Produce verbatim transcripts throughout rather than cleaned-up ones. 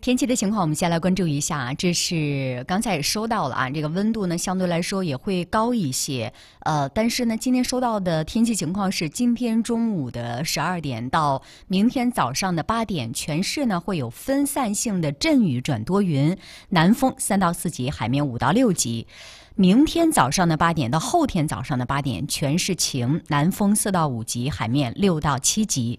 天气的情况，我们先来关注一下。这是刚才也收到了啊，这个温度呢相对来说也会高一些。呃，但是呢，今天收到的天气情况是，今天中午的十二点到明天早上的八点，全市呢会有分散性的阵雨转多云，南风三到四级，海面五到六级。明天早上的八点到后天早上的八点，全是晴，南风四到五级，海面六到七级。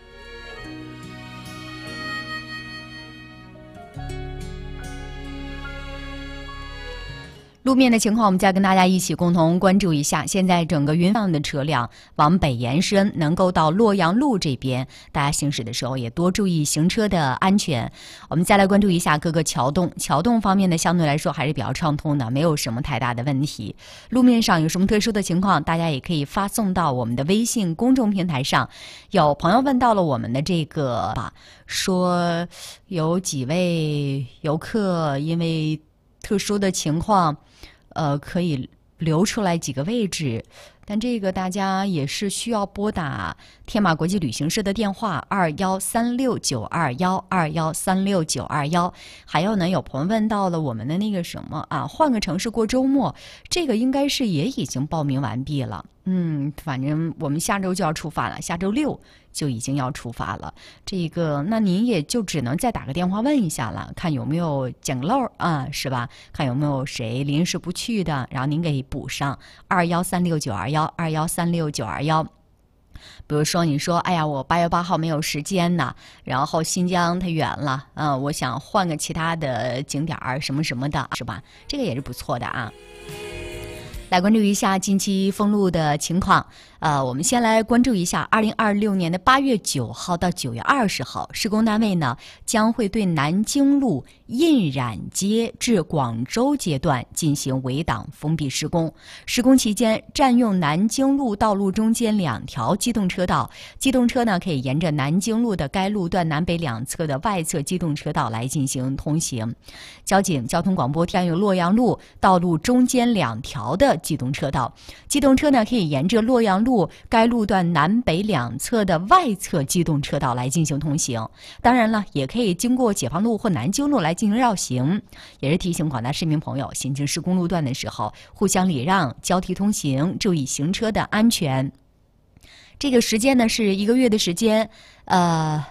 路面的情况，我们再跟大家一起共同关注一下。现在整个云放的车辆往北延伸，能够到洛阳路这边，大家行驶的时候也多注意行车的安全。我们再来关注一下各个桥洞，桥洞方面呢，相对来说还是比较畅通的，没有什么太大的问题。路面上有什么特殊的情况，大家也可以发送到我们的微信公众平台上。有朋友问到了我们的这个，说有几位游客因为特殊的情况，呃，可以留出来几个位置，但这个大家也是需要拨打天马国际旅行社的电话二幺三六九二幺二幺三六九二幺。还有呢，有朋友问到了我们的那个什么啊，换个城市过周末，这个应该是也已经报名完毕了。嗯，反正我们下周就要出发了，下周六就已经要出发了。这个，那您也就只能再打个电话问一下了，看有没有捡个漏啊，是吧？看有没有谁临时不去的，然后您给补上二幺三六九二幺二幺三六九二幺。比如说，你说，哎呀，我八月八号没有时间呢，然后新疆它远了，嗯、呃，我想换个其他的景点儿什么什么的，是吧？这个也是不错的啊。来关注一下近期封路的情况。呃，我们先来关注一下二零二六年的八月九号到九月二十号，施工单位呢将会对南京路印染街至广州街段进行围挡封闭施工。施工期间，占用南京路道路中间两条机动车道，机动车呢可以沿着南京路的该路段南北两侧的外侧机动车道来进行通行。交警交通广播占用洛阳路道路中间两条的机动车道，机动车呢可以沿着洛阳路该路段南北两侧的外侧机动车道来进行通行。当然了，也可以经过解放路或南京路来进行绕行。也是提醒广大市民朋友，行经施工路段的时候，互相礼让，交替通行，注意行车的安全。这个时间呢是一个月的时间，呃，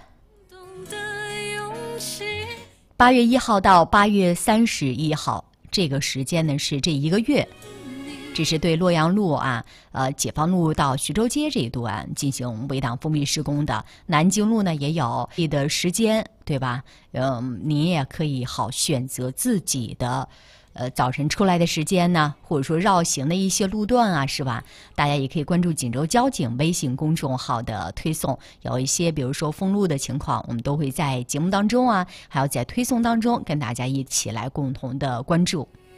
八月一号到八月三十一号，这个时间呢是这一个月。这是对洛阳路啊，呃，解放路到徐州街这一段进行围挡封闭施工的。南京路呢也有你的时间，对吧？嗯，你也可以好选择自己的，呃，早晨出来的时间呢，或者说绕行的一些路段啊，是吧？大家也可以关注锦州交警微信公众号的推送，有一些比如说封路的情况，我们都会在节目当中啊，还有在推送当中跟大家一起来共同的关注。